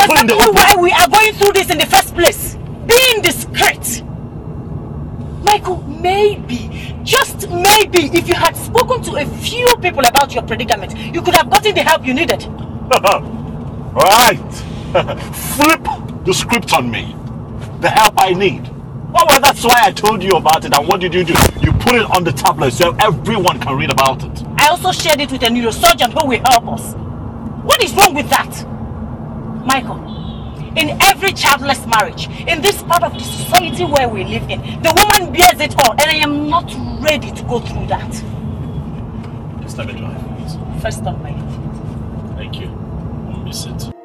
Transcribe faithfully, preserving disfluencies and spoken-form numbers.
in the open. Why we are going through this in the first place. Being discreet. Michael, maybe, just maybe, if you had spoken to a few people about your predicament, you could have gotten the help you needed. Right. Flip the script on me. The help I need. Well, well, that's why I told you about it. And what did you do? You put it on the tablet so everyone can read about it. I also shared it with a neurosurgeon who will help us. What is wrong with that? Michael, in every childless marriage, in this part of the society where we live in, the woman bears it all, and I am not ready to go through that. Just let me drive, please. First on my feet. Thank you. I'll miss it.